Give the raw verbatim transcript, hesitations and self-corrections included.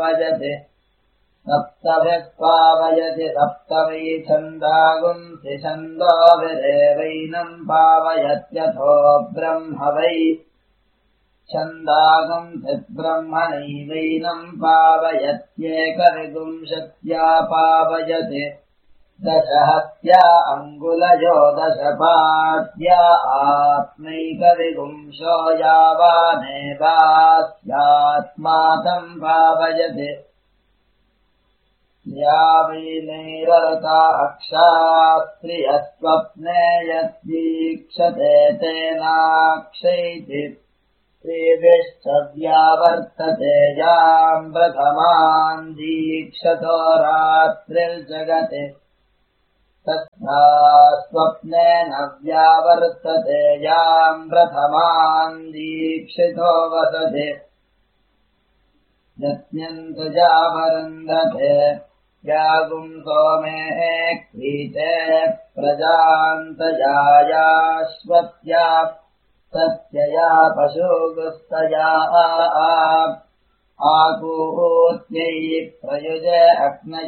पावयति सप्तभिः पावयति सप्तमै छन्दागुंसि छन्दोभिरेवैनम् पावयत्यथो ब्रह्म वै छन्दागुंसि ब्रह्मणैवैनम् पावयत्येकविंशत्या पावयति दशहत्या अङ्गुलयो दशपाद्या आत्मैकविंशो यावानेवास्यात्मातम् पावयति या वैनैरता अक्षास्त्रियस्वप्ने यद्दीक्षते तेनाक्षैति त्रिभिश्च व्यावर्तते याम् प्रथमाम् दीक्षतो रात्रिर्जगति तस्मा स्वप्नेन व्यावर्तते याम् प्रथमाम् दीक्षितो वसति यज्ञन्तजावरुन्धते यागुंसो मे क्रीते प्रजान्तयायाश्वत्या सत्यया पशुगुस्तया आकूत्यै प्रयुजे अग्नये